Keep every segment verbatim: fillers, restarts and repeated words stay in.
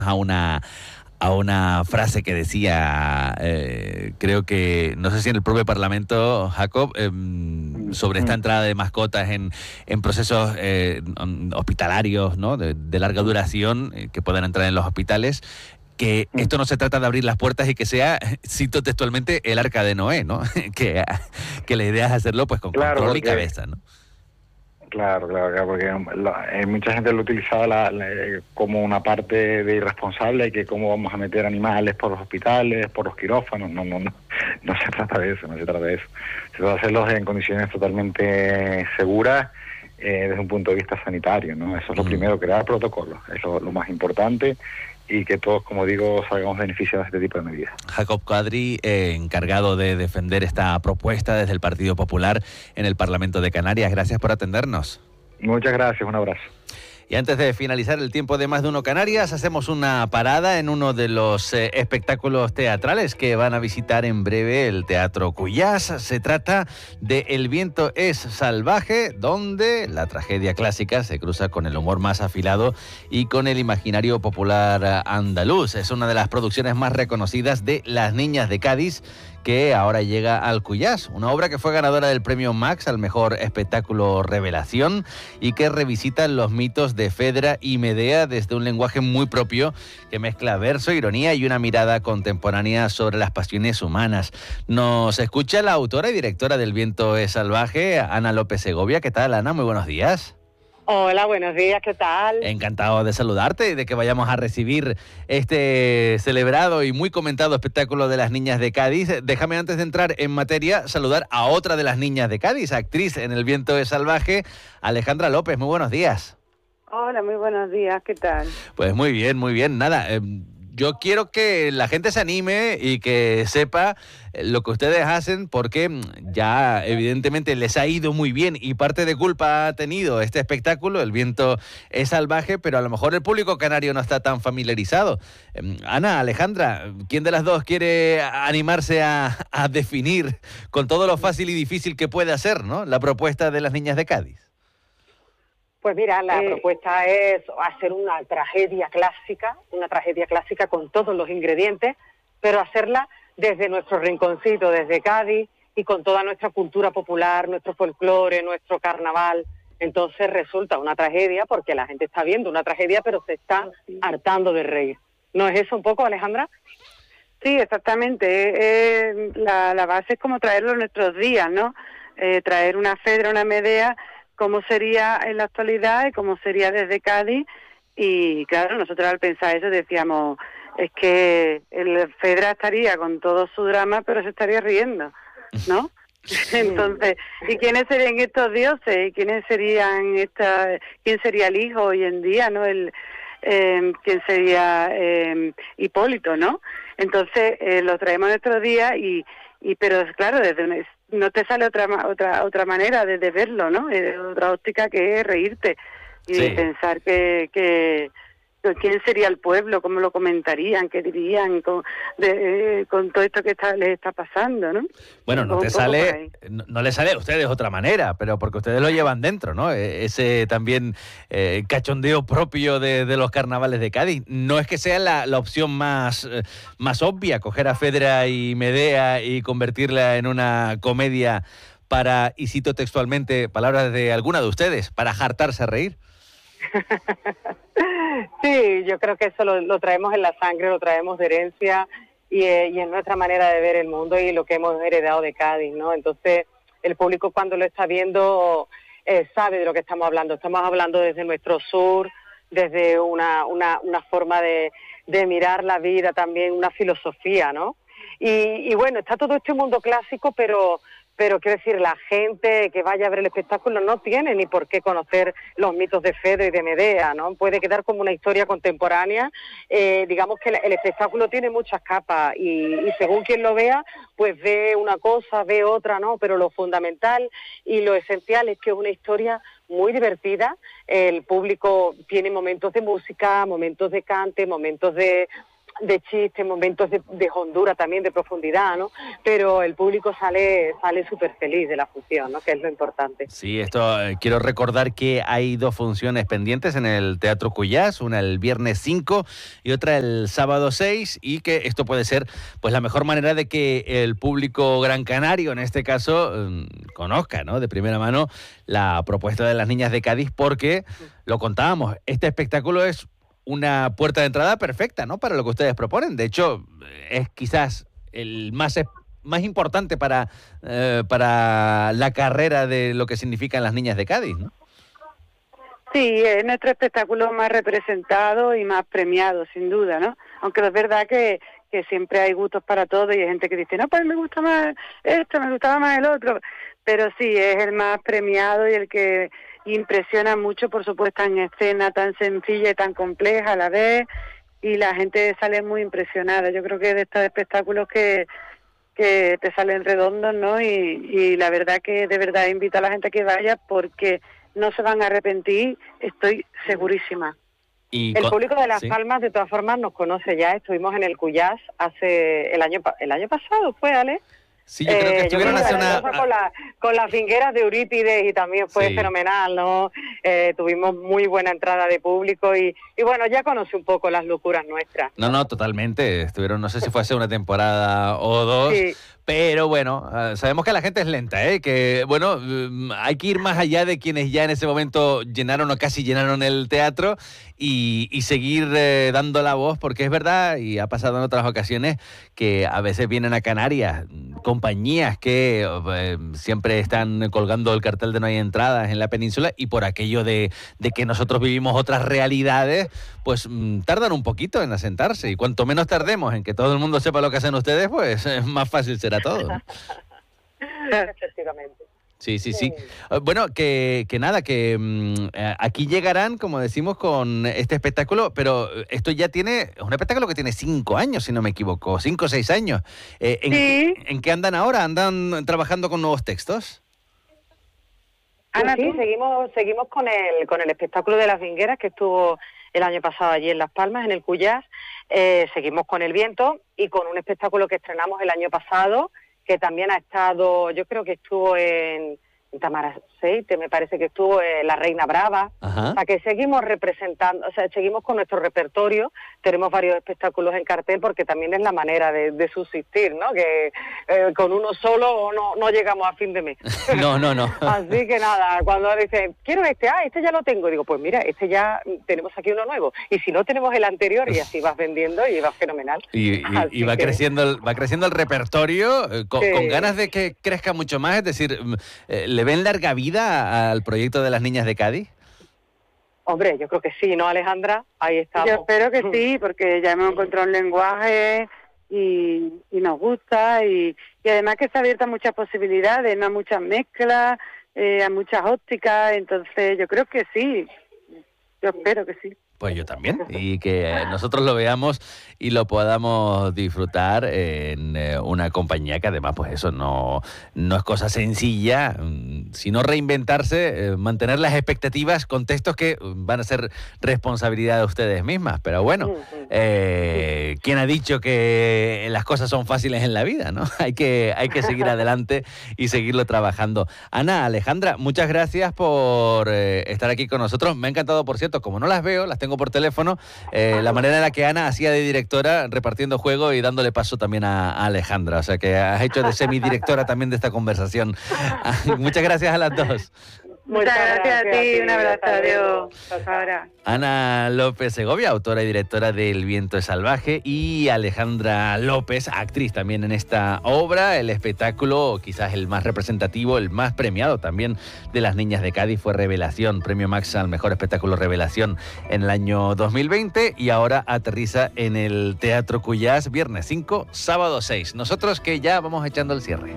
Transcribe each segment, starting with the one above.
a una a una frase que decía, eh, creo que, no sé si en el propio Parlamento, Jacob, eh, sobre esta entrada de mascotas en, en procesos eh, hospitalarios, ¿no? de, de larga duración, eh, que puedan entrar en los hospitales, que esto no se trata de abrir las puertas y que sea, cito textualmente, el arca de Noé, ¿no? que, que la idea es hacerlo pues con Claro, control y porque, cabeza, ¿no? claro, claro, claro, porque la- eh, mucha gente lo utilizaba la- la- eh, como una parte de irresponsable, que cómo vamos a meter animales por los hospitales, por los quirófanos. No, no, no, no se trata de eso, no se trata de eso. Se trata de hacerlos en condiciones totalmente seguras, eh, desde un punto de vista sanitario, ¿no? Eso es lo Mm. primero, crear protocolos, es lo, lo más importante, y que todos, como digo, salgamos beneficiados de este tipo de medidas. Jacob Cuadri, eh, encargado de defender esta propuesta desde el Partido Popular en el Parlamento de Canarias. Gracias por atendernos. Muchas gracias, un abrazo. Y antes de finalizar el tiempo de Más de Uno Canarias, hacemos una parada en uno de los eh, espectáculos teatrales que van a visitar en breve el Teatro Cuyás. Se trata de El viento es salvaje, donde la tragedia clásica se cruza con el humor más afilado y con el imaginario popular andaluz. Es una de las producciones más reconocidas de Las Niñas de Cádiz, que ahora llega al Cuyás, una obra que fue ganadora del premio Max al mejor espectáculo revelación y que revisita los mitos de Fedra y Medea desde un lenguaje muy propio que mezcla verso, ironía y una mirada contemporánea sobre las pasiones humanas. Nos escucha la autora y directora del Viento es salvaje, Ana López Segovia. ¿Qué tal, Ana? Muy buenos días. Hola, buenos días, ¿qué tal? Encantado de saludarte y de que vayamos a recibir este celebrado y muy comentado espectáculo de Las Niñas de Cádiz. Déjame, antes de entrar en materia, saludar a otra de las Niñas de Cádiz, actriz en El viento es salvaje, Alejandra López. Muy buenos días. Hola, muy buenos días, ¿qué tal? Pues muy bien, muy bien. Nada, eh, yo quiero que la gente se anime y que sepa lo que ustedes hacen, porque ya evidentemente les ha ido muy bien y parte de culpa ha tenido este espectáculo, El viento es salvaje, pero a lo mejor el público canario no está tan familiarizado. Eh, Ana, Alejandra, ¿quién de las dos quiere animarse a, a definir con todo lo fácil y difícil que puede hacer, ¿no?, la propuesta de Las Niñas de Cádiz? Pues mira, la Eh, propuesta es hacer una tragedia clásica, una tragedia clásica con todos los ingredientes, pero hacerla desde nuestro rinconcito, desde Cádiz, y con toda nuestra cultura popular, nuestro folclore, nuestro carnaval. Entonces resulta una tragedia porque la gente está viendo una tragedia, pero se está hartando de reír. ¿No es eso un poco, Alejandra? Sí, exactamente. Eh, la, la base es como traerlo en nuestros días, ¿no? Eh, traer una Fedra, una Medea, cómo sería en la actualidad y cómo sería desde Cádiz. Y claro, nosotros al pensar eso decíamos, es que el Fedra estaría con todo su drama, pero se estaría riendo, ¿no? Entonces, ¿y quiénes serían estos dioses? ¿Y quiénes serían esta, quién sería el hijo hoy en día, ¿no? El eh, quién sería eh, Hipólito, ¿no? Entonces eh, lo traemos en nuestros días y, y pero claro, desde una, no te sale otra otra otra manera de, de verlo, ¿no? Eh, otra óptica que es reírte y Sí. pensar que, que quién sería el pueblo, cómo lo comentarían, qué dirían con, de, eh, con todo esto que está, les está pasando, ¿no? Bueno, no Un te poco por sale, ahí. no, no le sale a ustedes otra manera, pero porque ustedes lo llevan dentro, ¿no? E- Ese también eh, cachondeo propio de, de los carnavales de Cádiz. No es que sea la, la opción más, eh, más obvia, coger a Fedra y Medea y convertirla en una comedia para, y cito textualmente palabras de alguna de ustedes, para hartarse a reír. Sí, yo creo que eso lo, lo traemos en la sangre, lo traemos de herencia y, eh, y es nuestra manera de ver el mundo y lo que hemos heredado de Cádiz, ¿no? Entonces, el público cuando lo está viendo eh, sabe de lo que estamos hablando. Estamos hablando desde nuestro sur, desde una, una, una forma de, de mirar la vida también, una filosofía, ¿no? Y, y bueno, está todo este mundo clásico, pero... pero quiero decir, la gente que vaya a ver el espectáculo no tiene ni por qué conocer los mitos de Fedra y de Medea, ¿no? Puede quedar como una historia contemporánea. Eh, digamos que el, el espectáculo tiene muchas capas y, y según quien lo vea, pues ve una cosa, ve otra, ¿no? Pero lo fundamental y lo esencial es que es una historia muy divertida. El público tiene momentos de música, momentos de cante, momentos de de chiste, momentos de, de hondura también, de profundidad, ¿no? Pero el público sale sale súper feliz de la función, ¿no? Que es lo importante. Sí, esto eh, quiero recordar que hay dos funciones pendientes en el Teatro Cuyás, una el viernes cinco y otra el sábado seis, y que esto puede ser pues la mejor manera de que el público gran canario, en este caso, eh, conozca, ¿no?, de primera mano la propuesta de las Niñas de Cádiz, porque, lo contábamos, este espectáculo es una puerta de entrada perfecta, ¿no?, para lo que ustedes proponen. De hecho, es quizás el más, más importante para, eh, para la carrera de lo que significan las Niñas de Cádiz, ¿no? Sí, es nuestro espectáculo más representado y más premiado, sin duda, ¿no? Aunque es verdad que, que siempre hay gustos para todo y hay gente que dice, no, pues me gusta más esto, me gustaba más el otro. Pero sí, es el más premiado y el que impresiona mucho por su puesta en escena tan sencilla y tan compleja a la vez, y la gente sale muy impresionada. Yo creo que de estos espectáculos que, que te salen redondos, ¿no? Y, y la verdad que de verdad invito a la gente a que vaya porque no se van a arrepentir, estoy segurísima. Y el con... público de Las ¿Sí? Palmas, de todas formas, nos conoce ya. Estuvimos en el Cuyás hace el año el año pasado, ¿fue, Ale? Sí, yo creo que Eh, estuvieron yo hace creo que una... fue con, la, con las fingueras de Eurípides y también fue Sí. fenomenal, ¿no? Eh, tuvimos muy buena entrada de público y, y bueno, ya conoce un poco las locuras nuestras. No, no, totalmente. Estuvieron, no sé si fue hace una temporada o dos, Sí. pero bueno, uh, sabemos que la gente es lenta, ¿eh? Que, bueno, um, hay que ir más allá de quienes ya en ese momento llenaron o casi llenaron el teatro y, y seguir eh, dando la voz, porque es verdad, y ha pasado en otras ocasiones, que a veces vienen a Canarias compañías que eh, siempre están colgando el cartel de no hay entradas en la península, y por aquello de, de que nosotros vivimos otras realidades, pues mm, tardan un poquito en asentarse, y cuanto menos tardemos en que todo el mundo sepa lo que hacen ustedes, pues es más fácil será todo, ¿no? Efectivamente. Sí, sí, sí. Uh, Bueno, que, que nada, que mm, eh, aquí llegarán, como decimos, con este espectáculo, pero esto ya tiene, es un espectáculo que tiene cinco años, si no me equivoco, cinco o seis años. Eh, ¿en, Sí. ¿En qué andan ahora? ¿Andan trabajando con nuevos textos? Ana, Pues sí, ¿tú? seguimos seguimos con el con el espectáculo de las vingueras que estuvo el año pasado allí en Las Palmas, en el Cuyás. Eh, seguimos con El Viento y con un espectáculo que estrenamos el año pasado, que también ha estado, yo creo que estuvo en, en Tamaraceite, me parece que estuvo en La Reina Brava. Ajá. O sea, que seguimos representando, o sea, seguimos con nuestro repertorio, tenemos varios espectáculos en cartel porque también es la manera de, de subsistir, ¿no? Que eh, con uno solo no, no llegamos a fin de mes. No, no, no. Así que nada, cuando dicen, quiero este, ah, este ya lo tengo, digo, pues mira, este ya tenemos aquí uno nuevo. Y si no, tenemos el anterior y así vas vendiendo y va fenomenal. Y, y- Así y va que- creciendo el, va creciendo el repertorio eh, con, Sí. con ganas de que crezca mucho más, es decir, mm, eh, ¿le ven larga vida al proyecto de las Niñas de Cádiz? Hombre, yo creo que sí, ¿no, Alejandra? Ahí estamos. Yo espero que sí, porque ya hemos encontrado un lenguaje y, y nos gusta, y, y además que está abierta a muchas posibilidades, no a muchas mezclas, eh, a muchas ópticas, entonces yo creo que sí, yo espero que sí. Pues yo también, y que eh, nosotros lo veamos y lo podamos disfrutar en eh, una compañía que además, pues eso, no, no es cosa sencilla, mm, sino reinventarse, eh, mantener las expectativas con textos que mm, van a ser responsabilidad de ustedes mismas. Pero bueno, eh, ¿quién ha dicho que las cosas son fáciles en la vida, no? Hay que, hay que seguir adelante y seguirlo trabajando. Ana, Alejandra, muchas gracias por eh, estar aquí con nosotros. Me ha encantado, por cierto, como no las veo, las tengo por teléfono, eh, la manera en la que Ana hacía de directora, repartiendo juego y dándole paso también a, a Alejandra. O sea que has hecho de semidirectora también de esta conversación. Muchas gracias a las dos. Muchas gracias a ti, un abrazo, hasta luego. adiós. Hasta ahora. Ana López Segovia, autora y directora de El Viento es Salvaje, y Alejandra López, actriz también en esta obra. El espectáculo, quizás el más representativo, el más premiado también de las Niñas de Cádiz, fue Revelación, premio Max al mejor espectáculo Revelación en el año dos mil veinte, y ahora aterriza en el Teatro Cuyás, viernes cinco, sábado seis. Nosotros que ya vamos echando el cierre.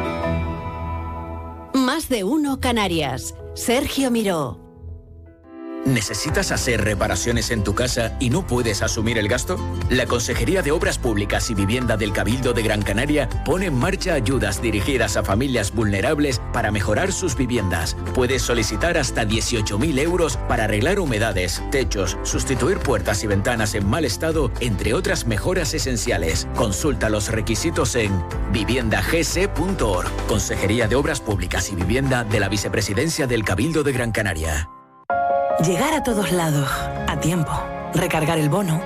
Más de uno Canarias. Sergio Miró. ¿Necesitas hacer reparaciones en tu casa y no puedes asumir el gasto? La Consejería de Obras Públicas y Vivienda del Cabildo de Gran Canaria pone en marcha ayudas dirigidas a familias vulnerables para mejorar sus viviendas. Puedes solicitar hasta dieciocho mil euros para arreglar humedades, techos, sustituir puertas y ventanas en mal estado, entre otras mejoras esenciales. Consulta los requisitos en vivienda g c punto org. Consejería de Obras Públicas y Vivienda de la Vicepresidencia del Cabildo de Gran Canaria. Llegar a todos lados, a tiempo, recargar el bono,